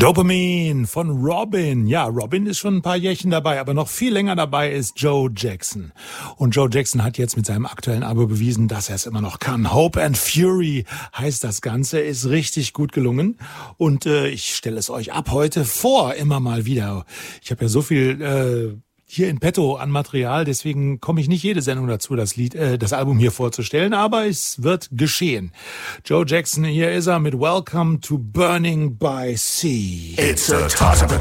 Dopamine von Robin. Ja, Robin ist schon ein paar Jährchen dabei, aber noch viel länger dabei ist Joe Jackson. Und Joe Jackson hat jetzt mit seinem aktuellen Album bewiesen, dass er es immer noch kann. Hope and Fury heißt das Ganze, ist richtig gut gelungen. Und ich stelle es euch ab heute vor, immer mal wieder. Ich habe ja so viel hier in petto an Material, deswegen komme ich nicht jede Sendung dazu, das Album hier vorzustellen, aber es wird geschehen. Joe Jackson, hier ist er mit Welcome to Burning by Sea. It's a toss of a